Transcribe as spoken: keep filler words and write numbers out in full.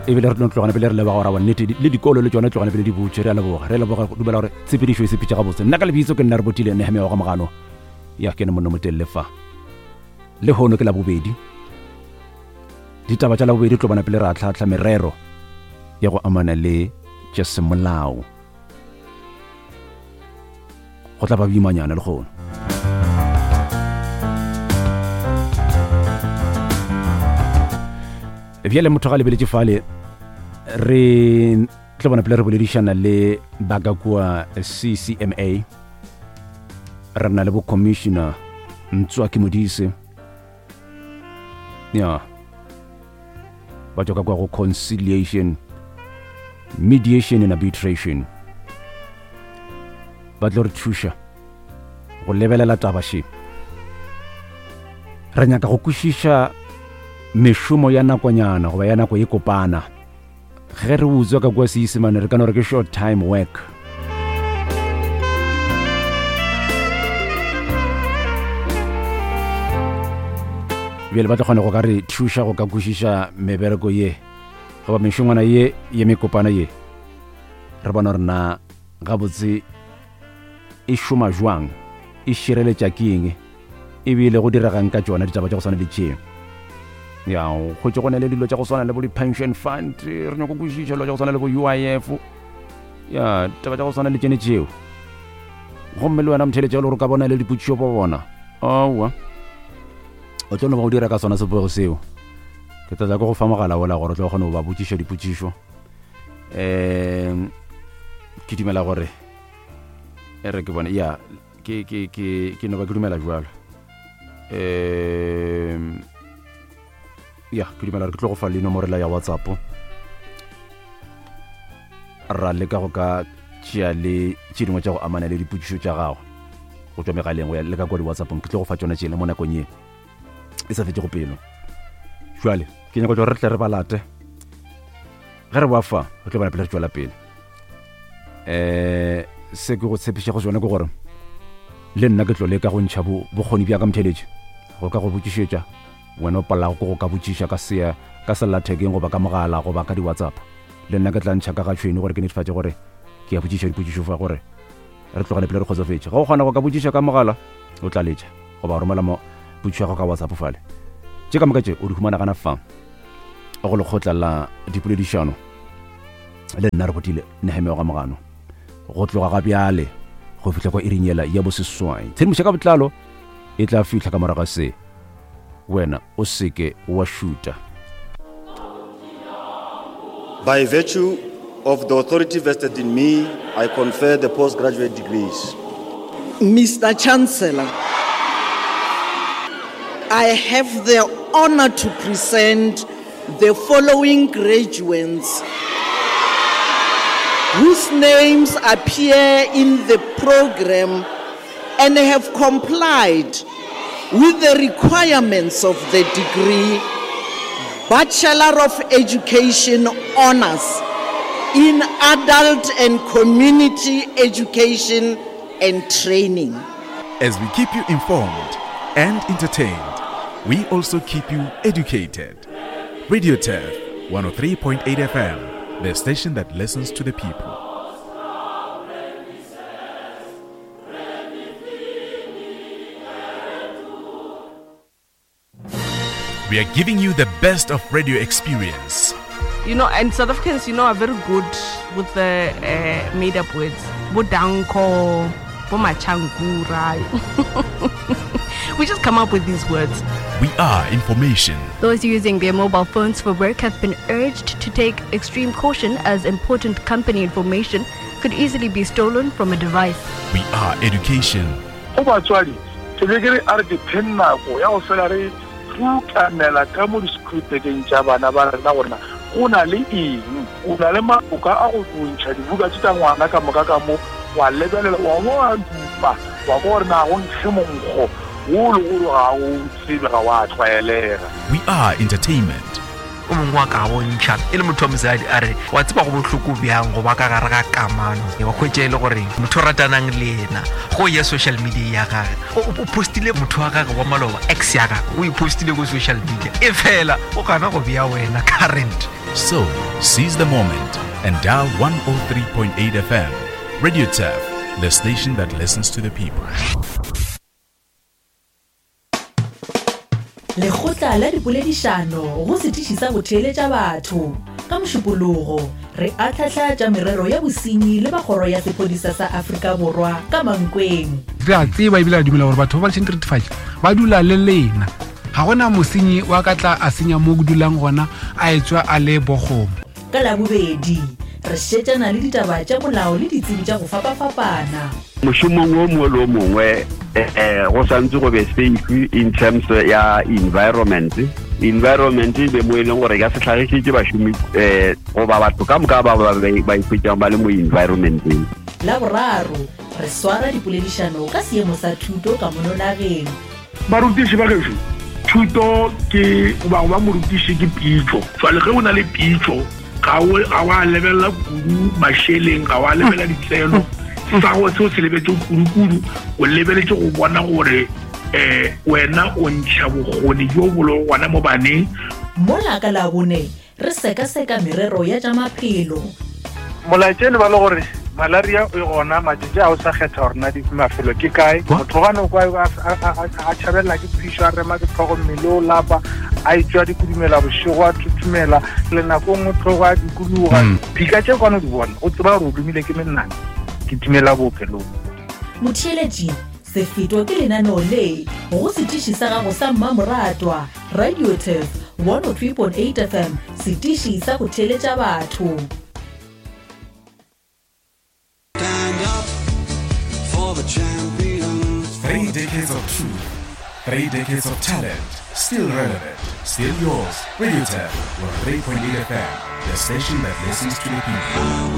e bile re tlogana pele re leba gore wa nnete le dikolo le tsona tlogana pele di butse re a leboga re leboga dumela gore tshepedišo e sepitša gabotse nna ka lebitso ke nna re botile Nehemia wa Mogano ya ke ne monno motelele fa le hono ke la bobedi ditaba tša la bobedi tlobana pele re a tlhatlha merero ya go amana le tša semolao go tla ba boimanyana le gono bjale motho ga lebeletše fale re tlo bona pele re boledišana le baka kua C C M A re na le bo commissioner Ntswaki Modise ya ba tšwa ka kwa go conciliation mediation and arbitration ba tlo re thuša go lebelela taba she re nyaka go kwešiša mešomo ya nakonyana goba ya nako e kopana ge re utswa ka kwa Seesimane re ka no re ke short time work bjale ba tlo kgone go ka re thuša go ka kwešiša mebereko ye goba mešongwana ye ye mekopana ye re bona gore na gabotse e šoma jwang e šireletša ke eng ebile go diregang ka tšona ditaba tša go swana le tšeo ya go tšo gone le dilo tša go swana le bo di-pension fund re nyako kwešiša dilo tša go swana le bo U I F ya taba tša go swana le tšene tšeo gomme le wena motheletša le gore ka bona le dipotšišo po bona aowa o tlo no ba go dira ka sona sepego seo ke tla go fa mogala ola gore o tlo kgone go ba botšiša dipotšišo um ke dumela gore e re ke bona ya ke ke ke ke no ba ke dumela jwalo um ya ke dumela ke tlo go fa le nomoro ya WhatsApp ra le ka go ka tšea le tše dingwe tša go amana le dipotšišo tša gago go tšwa megaleng go ya le ka kwa di WhatsApp ke tlo go fa tšona tšele mo nakong ye e sa fetse go pelo jwale ke nyaka gore re tle re balate ge re ba fa re tlo bana pele re tšwela pele um se ke go tshepiša go sone ke gore le nna ke tlo le ka go ntšha bokgoni bja ka motheletše go ka go botšišetša wena o palelago ke go ka botšiša ka sea ka sellathekeng goba ka mogala goba ka di-WhatsApp le nna ke tla ntšha ka ga tšhwene gore ke netefatše gore ke ya botšiša dipotšišo fa gore re tlogane pele re kgotsofetše ga o kgona go ka botšiša ka mogala o tla letša goba romela botšiša go ka WhatsApp fale tše ka moka tše o di humana gana fa o go lekgotla la dipoledišano le nna re botile Nehemia wa Mogano go tloga ga bjale go fihla kwa irinyela ya bo seswai tshedimošo ka botlalo e tla fihla ka morago se wena o seke wa šuta. By virtue of the authority vested in me, I confer the postgraduate degrees. Mister Chancellor, I have the honor to present the following graduates whose names appear in the program and have complied with the requirements of the degree Bachelor of Education Honors in Adult and Community Education and Training. As we keep you informed and entertained, we also keep you educated. Radio T E F one oh three point eight F M, the station that listens to the people. We are giving you the best of radio experience. You know, and South Africans, you know, are very good with the uh, made-up words. Bodanko, bomachangura. We just come up with these words. We are information. Those using their mobile phones for work have been urged to take extreme caution as important company information could easily be stolen from a device. We are education. fukanela ka mo diskriptekeng tša bana ba rena gorena go na le eng o na le maoka a go bontšha dibuka tša ngwana ka moka ka mo wa lebelela wa mo a dupa wa go re na go nkge monkgo wo le go ga o tsebe ga wa tlwaelega. We are entertainment. o mongwe wa ka bontšha e le motho wa mosadi a re wa tseba go bohloko bjang go ba ka gare ga kamano wa hwetša e le gore motho o ratanang le ena go ya social media ya gage o postile motho wa gage wa maloba ex ya gage o e postile go social media e fela o gana go bea wena current So, seize the moment and dial one oh three point eight F M. Radio Turf, the station that listens to the people. Lekgotla la dipoledišano go setiši sa botheletša batho ka mošupologo re atlhahlatša merero ya bosenyi le bakgoro ya sepodisa sa Afrika Borwa ka Mankweng. Re a tseba ebile a dumela gore batho ba ba lešenteretifatša ba dula le lena ga gona mosenyi wa ka tla a senya mo go dulang gona a etswa a le bogomo. Ka labobedi re šetšana le ditaba tša molao le ditsebi tša go fapafapana. Mošomong o mongwe le o mongwe go santse go be safe in terms ya environment. Environment be mo e leng gore ka se tlhagišitše bašomi goba batho ka moka ba ba ikhwetšang ba le mo environmenteng. La boraro re swara dipoledišano ka seemo sa thuto ka mononageng. Barutiši ba gešo thuto ke ba ba morutiši ke pitšo jwale ge o na le pitšo ga wa lebelela kudu mašeleng ga wa lebelela ditseno sa go se o se lebetse kudu-kudu o lebeletse go bona gore eh wena o ntšha bokgoni jo bolo gona mo baneng. Mola ka la bone re seka-seka merero ya tša maphelo. Molaetšene ba le gore malaria e gona matšatši a o sa kgetha gore na di mafelo ke kae motho gane kwa a tšhabelela ke phišo a rema ke tlhogommele o lapa a etswa dikudumela bošego a thuthumela le nako nngwe tlhogo a dikuduga phika tše kwane di bona o tseba gore o dumile ke mennane ke timela bookelong. Motheeletši sefeto ke lenaneo le go setiši sa gago sa mmamoratwa Radio Turf one oh three point eight F M setiši sa go theeletša batho. Three decades of truth, three decades of talent, still relevant, still yours. Radio Turf one oh three point eight F M, the station that listens to the people.